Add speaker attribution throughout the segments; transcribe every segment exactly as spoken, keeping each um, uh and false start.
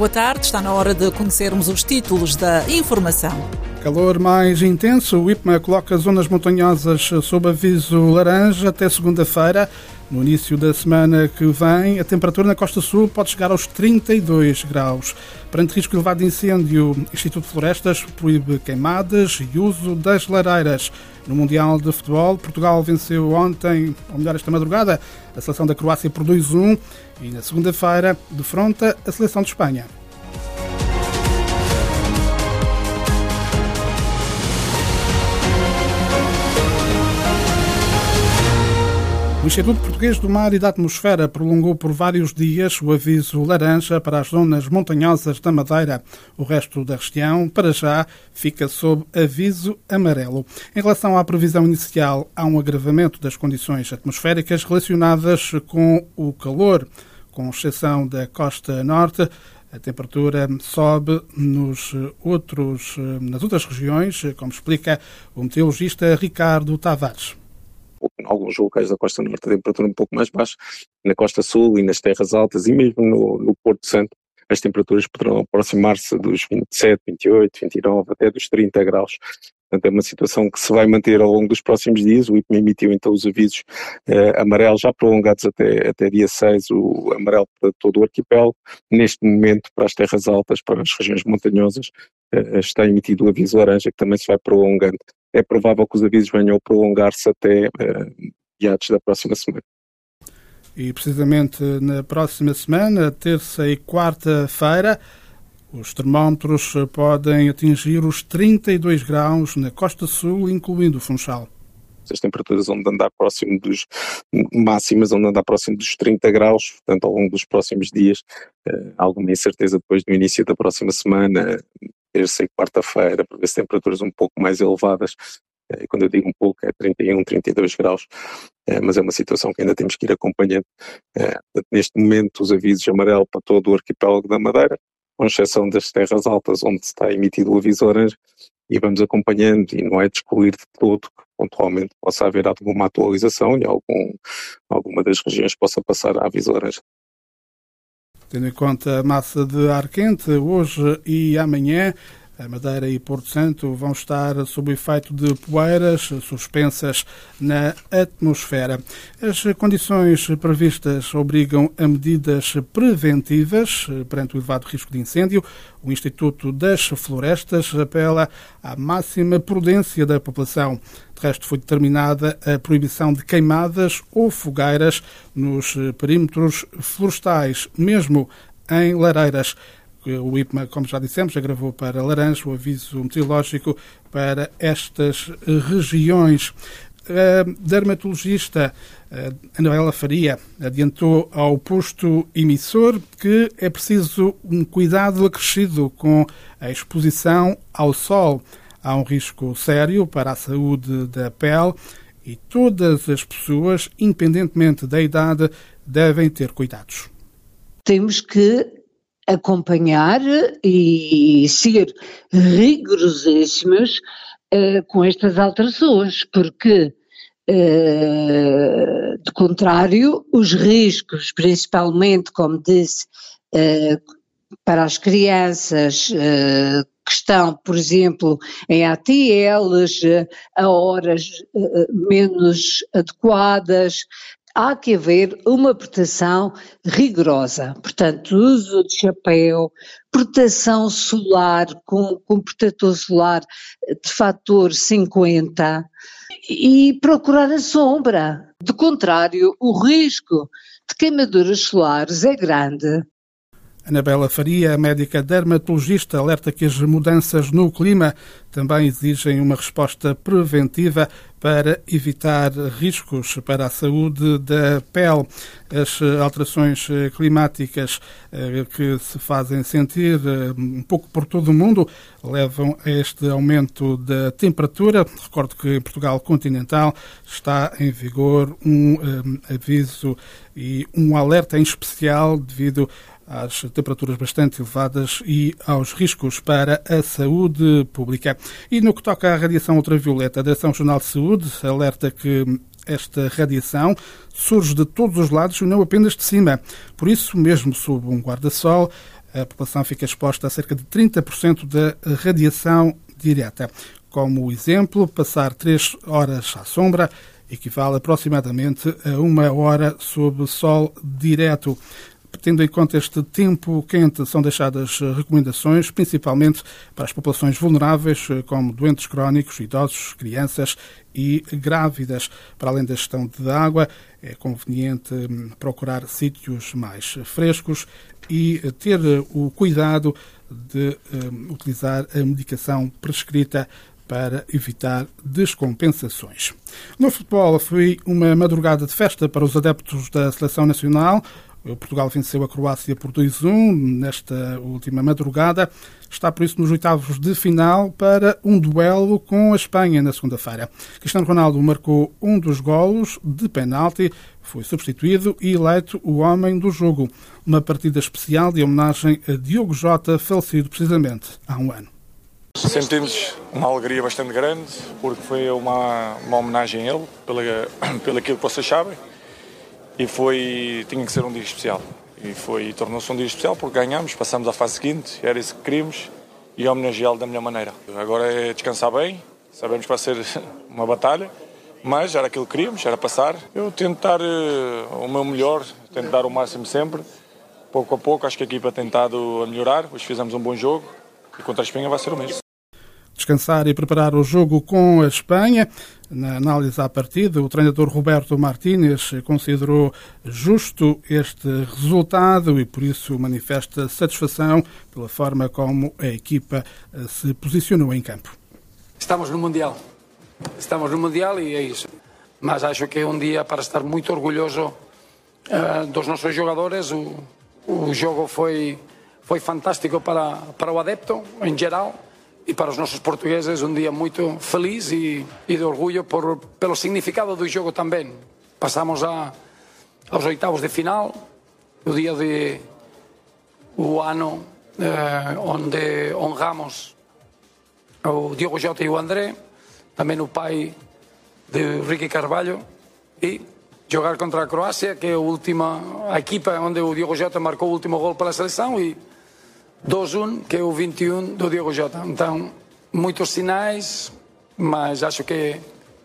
Speaker 1: boa tarde. Está na hora de conhecermos os títulos da informação.
Speaker 2: Calor mais intenso. O IPMA coloca zonas montanhosas sob aviso laranja até segunda-feira. No início da semana que vem, a temperatura na Costa Sul pode chegar aos trinta e dois graus. Perante risco elevado de incêndio, o Instituto de Florestas proíbe queimadas e uso das lareiras. No Mundial de Futebol, Portugal venceu ontem, ou melhor, esta madrugada, a seleção da Croácia por dois a um e na segunda-feira defronta a seleção de Espanha. O Instituto Português do Mar e da Atmosfera prolongou por vários dias o aviso laranja para as zonas montanhosas da Madeira. O resto da região, para já, fica sob aviso amarelo. Em relação à previsão inicial, há um agravamento das condições atmosféricas relacionadas com o calor, com exceção da costa norte. A temperatura sobe nos outros, nas outras regiões, como explica o meteorologista Ricardo Tavares.
Speaker 3: Em alguns locais da costa norte a temperatura um pouco mais baixa, na costa sul e nas terras altas e mesmo no, no Porto Santo as temperaturas poderão aproximar-se dos vinte e sete, vinte e oito, vinte e nove até dos trinta graus. Portanto, é uma situação que se vai manter ao longo dos próximos dias. O IPMA emitiu então os avisos eh, amarelos já prolongados até, até dia seis, o amarelo para todo o arquipélago. Neste momento, para as terras altas, para as regiões montanhosas, eh, está emitido o aviso laranja, que também se vai prolongando. É provável que os avisos venham a prolongar-se até uh, meados da próxima semana.
Speaker 2: E precisamente na próxima semana, terça e quarta-feira, os termómetros podem atingir os trinta e dois graus na Costa Sul, incluindo o Funchal.
Speaker 3: As temperaturas vão andar próximo dos máximas, vão andar próximo dos trinta graus, portanto ao longo dos próximos dias, uh, alguma incerteza depois do início da próxima semana, terça e quarta-feira, para ver se temperaturas um pouco mais elevadas, e quando eu digo um pouco é trinta e um, trinta e dois graus, mas é uma situação que ainda temos que ir acompanhando. Neste momento os avisos amarelos para todo o arquipélago da Madeira, com exceção das terras altas onde está emitido o aviso laranja, e vamos acompanhando, e não é de excluir de todo que pontualmente possa haver alguma atualização e algum, alguma das regiões possa passar a aviso laranja.
Speaker 2: Tendo em conta a massa de ar quente, hoje e amanhã, a Madeira e Porto Santo vão estar sob o efeito de poeiras suspensas na atmosfera. As condições previstas obrigam a medidas preventivas perante o elevado risco de incêndio. O Instituto das Florestas apela à máxima prudência da população. De resto, foi determinada a proibição de queimadas ou fogueiras nos perímetros florestais, mesmo em lareiras. O IPMA, como já dissemos, agravou para laranja o aviso meteorológico para estas regiões. A dermatologista Anabela Faria adiantou ao posto emissor que é preciso um cuidado acrescido com a exposição ao sol. Há um risco sério para a saúde da pele e todas as pessoas, independentemente da idade, devem ter cuidados.
Speaker 4: Temos que acompanhar e ser rigorosíssimos uh, com estas alterações, porque, uh, de contrário, os riscos, principalmente, como disse, uh, para as crianças uh, que estão, por exemplo, em A T Ls, uh, a horas uh, menos adequadas, há que haver uma proteção rigorosa, portanto, uso de chapéu, proteção solar com, com protetor solar de fator cinquenta e procurar a sombra. Do contrário, o risco de queimaduras solares é grande.
Speaker 2: Anabela Faria, médica dermatologista, alerta que as mudanças no clima também exigem uma resposta preventiva para evitar riscos para a saúde da pele. As alterações climáticas que se fazem sentir um pouco por todo o mundo levam a este aumento da temperatura. Recordo que em Portugal continental está em vigor um aviso e um alerta em especial devido às temperaturas bastante elevadas e aos riscos para a saúde pública. E no que toca à radiação ultravioleta, a Direção-Geral de Saúde alerta que esta radiação surge de todos os lados e não apenas de cima. Por isso, mesmo sob um guarda-sol, a população fica exposta a cerca de trinta por cento da radiação direta. Como exemplo, passar três horas à sombra equivale aproximadamente a uma hora sob sol direto. Tendo em conta este tempo quente, são deixadas recomendações, principalmente para as populações vulneráveis, como doentes crónicos, idosos, crianças e grávidas. Para além da gestão de água, é conveniente procurar sítios mais frescos e ter o cuidado de um, utilizar a medicação prescrita para evitar descompensações. No futebol, foi uma madrugada de festa para os adeptos da Seleção Nacional. O Portugal venceu a Croácia por dois a um nesta última madrugada. Está, por isso, nos oitavos de final para um duelo com a Espanha na segunda-feira. Cristiano Ronaldo marcou um dos golos de penalti, foi substituído e eleito o homem do jogo. Uma partida especial de homenagem a Diogo Jota, falecido precisamente há um ano.
Speaker 5: Sentimos uma alegria bastante grande, porque foi uma, uma homenagem a ele, pela, pelo aquilo que vocês sabem. E foi, tinha que ser um dia especial. E foi, tornou-se um dia especial porque ganhámos, passamos à fase seguinte, era isso que queríamos e homenageá-lo da melhor maneira. Agora é descansar bem, sabemos que vai ser uma batalha, mas era aquilo que queríamos, era passar. Eu tento dar uh, o meu melhor, tento dar o máximo sempre. Pouco a pouco, acho que a equipa tem tentado a melhorar, hoje fizemos um bom jogo e contra a Espanha vai ser o mesmo.
Speaker 2: Descansar e preparar o jogo com a Espanha. Na análise à partida, o treinador Roberto Martínez considerou justo este resultado e, por isso, manifesta satisfação pela forma como a equipa se posicionou em campo.
Speaker 6: Estamos no Mundial. Estamos no Mundial e é isso. Mas acho que é um dia para estar muito orgulhoso uh, dos nossos jogadores. O, o jogo foi, foi fantástico para, para o adepto, em geral. E para os nossos portugueses um dia muito feliz e, e de orgulho por, pelo significado do jogo também. Passamos a, aos oitavos de final, o dia de o ano eh, onde honramos o Diogo Jota e o André, também o pai de Ricky Carvalho, e jogar contra a Croácia, que é a última a equipa onde o Diogo Jota marcou o último gol pela seleção, e dois a um, que é o vinte e um do Diogo Jota. Então, muitos sinais, mas acho que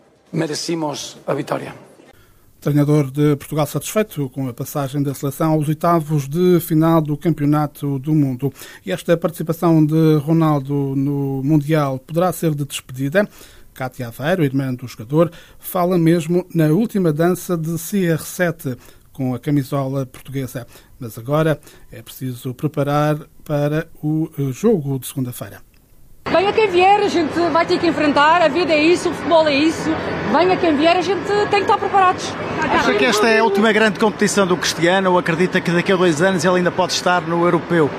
Speaker 6: merecemos a vitória.
Speaker 2: Treinador de Portugal satisfeito com a passagem da seleção aos oitavos de final do Campeonato do Mundo. E esta participação de Ronaldo no Mundial poderá ser de despedida. Cátia Aveiro, irmã do jogador, fala mesmo na última dança de C R sete com a camisola portuguesa. Mas agora é preciso preparar para o jogo de segunda-feira.
Speaker 7: Venha quem vier, a gente vai ter que enfrentar, a vida é isso, o futebol é isso. Venha quem vier, a gente tem que estar preparados.
Speaker 8: Acha que esta é a última grande competição do Cristiano ou acredita que daqui a dois anos ele ainda pode estar no europeu?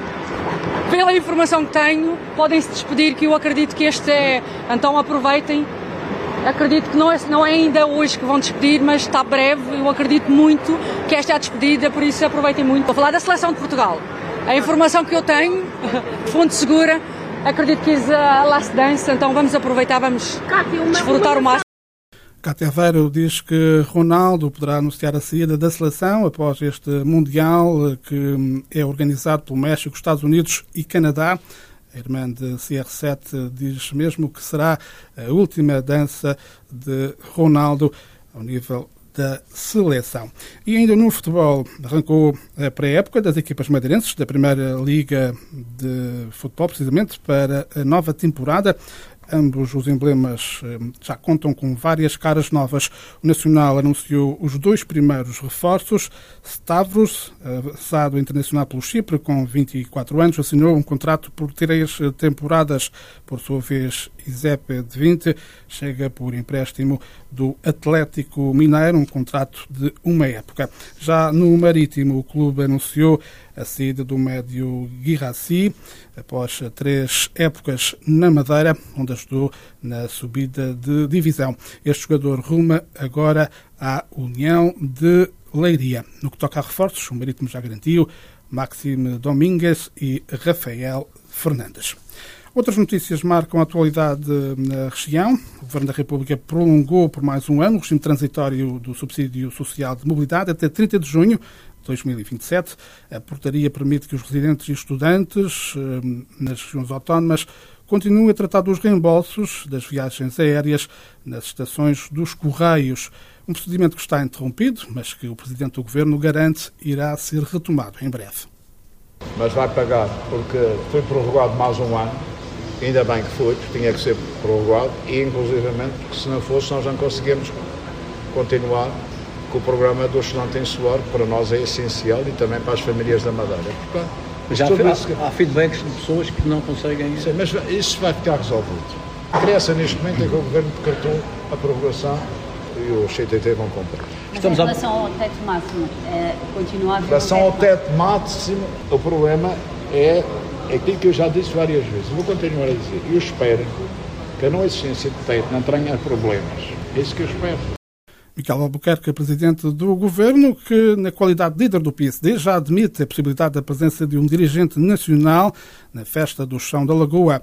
Speaker 7: Pela informação que tenho, podem-se despedir, que eu acredito que este é... Então aproveitem. Acredito que não é, não é ainda hoje que vão despedir, mas está breve. Eu acredito muito que esta é a despedida, por isso aproveitem muito. Vou falar da seleção de Portugal. A informação que eu tenho, de fonte segura, acredito que é a last dance, então vamos aproveitar, vamos desfrutar o máximo.
Speaker 2: Cátia Aveiro diz que Ronaldo poderá anunciar a saída da seleção após este Mundial que é organizado pelo México, Estados Unidos e Canadá. A irmã de C R sete diz mesmo que será a última dança de Ronaldo ao nível da seleção. E ainda no futebol, arrancou a pré-época das equipas madeirenses da Primeira Liga de Futebol, precisamente para a nova temporada. Ambos os emblemas já contam com várias caras novas. O Nacional anunciou os dois primeiros reforços. Stavros, avançado internacional pelo Chipre, com vinte e quatro anos, assinou um contrato por três temporadas. Por sua vez, Izepe, de vinte, chega por empréstimo do Atlético Mineiro, um contrato de uma época. Já no Marítimo, o clube anunciou a saída do médio Guirassi, após três épocas na Madeira, onde ajudou na subida de divisão. Este jogador ruma agora à União de Leiria. No que toca a reforços, o Marítimo já garantiu Maxime Domingues e Rafael Fernandes. Outras notícias marcam a atualidade na região. O Governo da República prolongou por mais um ano o regime transitório do subsídio social de mobilidade até trinta de junho de dois mil e vinte e sete. A portaria permite que os residentes e estudantes nas regiões autónomas continuem a tratar dos reembolsos das viagens aéreas nas estações dos Correios. Um procedimento que está interrompido, mas que o Presidente do Governo garante irá ser retomado em breve.
Speaker 9: Mas vai pagar, porque foi prorrogado mais um ano, ainda bem que foi, porque tinha que ser prorrogado, e inclusivamente, porque se não fosse, nós não conseguimos continuar com o programa do estudante insular, que para nós é essencial, e também para as famílias da Madeira. Portanto,
Speaker 10: já há, há feedbacks de pessoas que não conseguem...
Speaker 9: Sim, mas isso vai ficar resolvido. A criança, neste momento, é que o Governo decretou a prorrogação e os C T T vão cumprir.
Speaker 11: Mas em relação ao teto máximo, é, continuar a
Speaker 9: Em relação ao teto máximo, o problema é aquilo que eu já disse várias vezes. Vou continuar a dizer. Eu espero que a não existência de teto não tenha problemas. É isso que eu espero.
Speaker 2: Miguel Albuquerque, Presidente do Governo, que na qualidade de líder do P S D já admite a possibilidade da presença de um dirigente nacional na festa do Chão da Lagoa.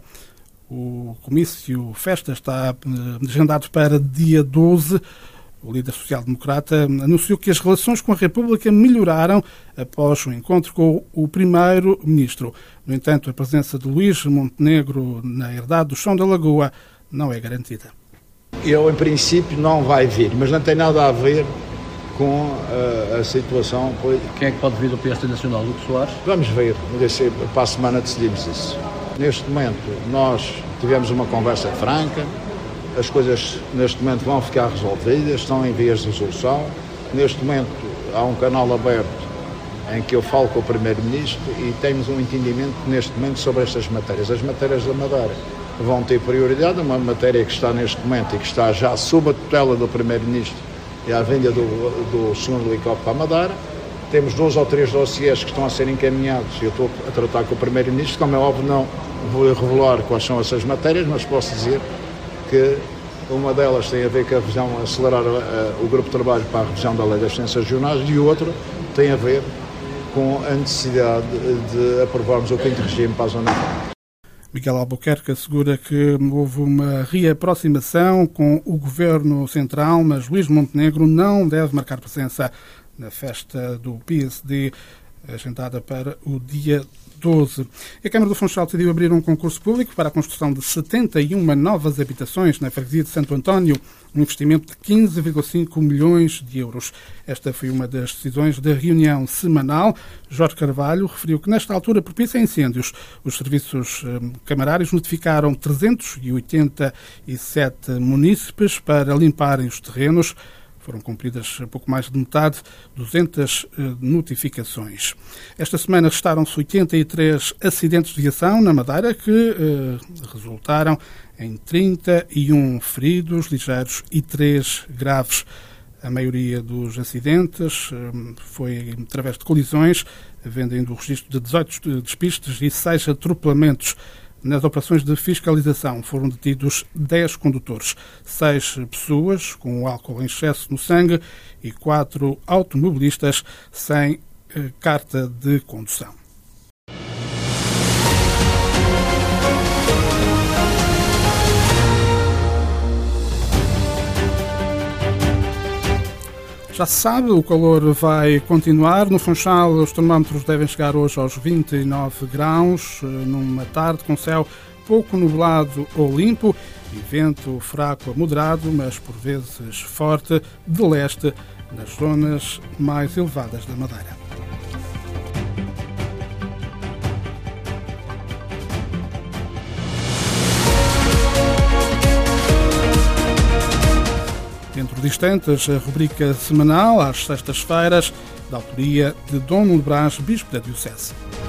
Speaker 2: O comício festa está agendado para dia doze. O líder social-democrata anunciou que as relações com a República melhoraram após o encontro com o primeiro-ministro. No entanto, a presença de Luís Montenegro na herdade do Chão da Lagoa não é garantida.
Speaker 9: Eu, em princípio, não vai vir, mas não tem nada a ver com a, a situação.
Speaker 10: Quem é que pode vir do P S D Nacional? Luís Soares?
Speaker 9: Vamos ver, para a semana decidimos isso. Neste momento, nós tivemos uma conversa franca, as coisas neste momento vão ficar resolvidas, estão em vias de resolução. Neste momento há um canal aberto em que eu falo com o Primeiro-Ministro e temos um entendimento neste momento sobre estas matérias. As matérias da Madeira vão ter prioridade, uma matéria que está neste momento e que está já sob a tutela do Primeiro-Ministro e a venda do, do segundo helicóptero para a Madeira. Temos dois ou três dossiês que estão a ser encaminhados e eu estou a tratar com o Primeiro-Ministro. Como é óbvio, não vou revelar quais são essas matérias, mas posso dizer que uma delas tem a ver com a revisão, acelerar a, a, o grupo de trabalho para a revisão da Lei das Ciências Regionais e outra tem a ver com a necessidade de aprovarmos o quinto regime para a Zona Franca.
Speaker 2: Miguel Albuquerque assegura que houve uma reaproximação com o Governo Central, mas Luís Montenegro não deve marcar presença na festa do P S D, agendada para o dia doze. A Câmara do Funchal decidiu abrir um concurso público para a construção de setenta e uma novas habitações na freguesia de Santo António, um investimento de quinze vírgula cinco milhões de euros. Esta foi uma das decisões da reunião semanal. Jorge Carvalho referiu que, nesta altura propícia a incêndios, os serviços camarários notificaram trezentos e oitenta e sete munícipes para limparem os terrenos. Foram cumpridas pouco mais de metade, duzentas notificações. Esta semana restaram-se oitenta e três acidentes de viação na Madeira que eh, resultaram em trinta e um feridos ligeiros e três graves. A maioria dos acidentes eh, foi através de colisões, havendo ainda o registro de dezoito despistes e seis atropelamentos. Nas operações de fiscalização foram detidos dez condutores, seis pessoas com álcool em excesso no sangue e quatro automobilistas sem eh, carta de condução. Já se sabe, o calor vai continuar. No Funchal, os termómetros devem chegar hoje aos vinte e nove graus, numa tarde com céu pouco nublado ou limpo e vento fraco a moderado, mas por vezes forte, de leste, nas zonas mais elevadas da Madeira. Dentro de instantes, a rubrica semanal, às sextas-feiras, da autoria de Dom Nuno Brás, Bispo da Diocese.